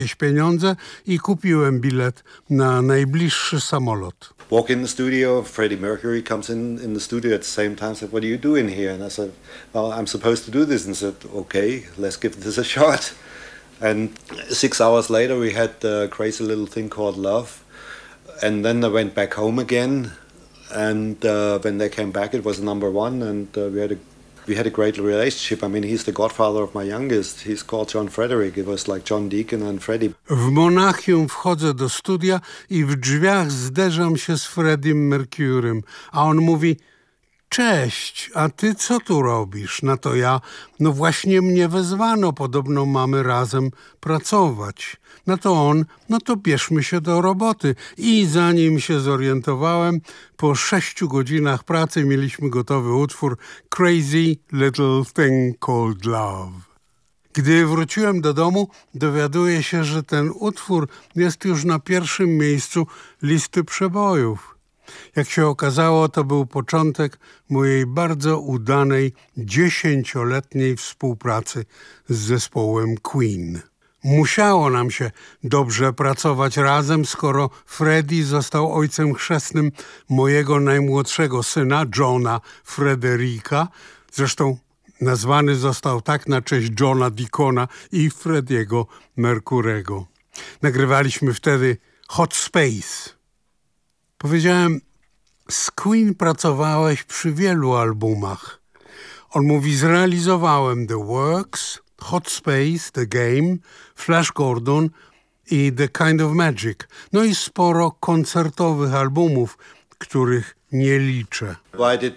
jakieś pieniądze i kupiłem bilet na najbliższy samolot. Walk in the studio, Freddie Mercury comes in the studio at the same time, said, "What are you doing here?" And I said, "Well, I'm supposed to do this." And said, "Okay, let's give this a shot." And 6 hours later we had a crazy little thing called Love. And then I went back home again. And when they came back, it was number one, and we had a great relationship. I mean, he's the godfather of my youngest. He's called John Frederick. It was like John Deacon and Freddie. W Monachium wchodzę do studia i w drzwiach zderzam się z Freddiem Mercurym, a on mówi: "Cześć, a ty co tu robisz?" Na to ja: "No właśnie mnie wezwano, podobno mamy razem pracować." Na to on: "No to bierzmy się do roboty." I zanim się zorientowałem, po 6 godzinach pracy mieliśmy gotowy utwór Crazy Little Thing Called Love. Gdy wróciłem do domu, dowiaduję się, że ten utwór jest już na pierwszym miejscu listy przebojów. Jak się okazało, to był początek mojej bardzo udanej 10-letniej współpracy z zespołem Queen. Musiało nam się dobrze pracować razem, skoro Freddie został ojcem chrzestnym mojego najmłodszego syna, Johna Fredericka. Zresztą nazwany został tak na cześć Johna Deacona i Frediego Mercurego. Nagrywaliśmy wtedy Hot Space. Powiedziałem: "Z Queen pracowałeś przy wielu albumach." On mówi: "Zrealizowałem The Works, Hot Space, The Game, Flash Gordon i The Kind of Magic. No i sporo koncertowych albumów, których nie liczę." I did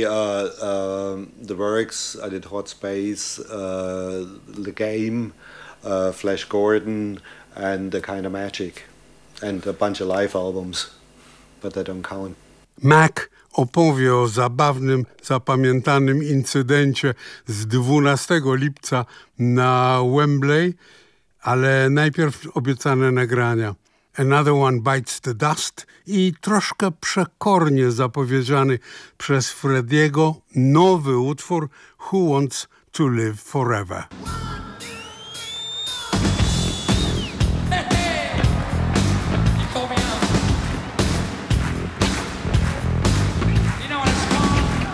the Works, I did Hot Space, The Game, Flash Gordon and The Kind of Magic and a bunch of live albums, but they don't count. Mac opowie o zabawnym, zapamiętanym incydencie z 12 lipca na Wembley, ale najpierw obiecane nagrania. Another One Bites the Dust i troszkę przekornie zapowiedziany przez Frediego nowy utwór Who Wants to Live Forever.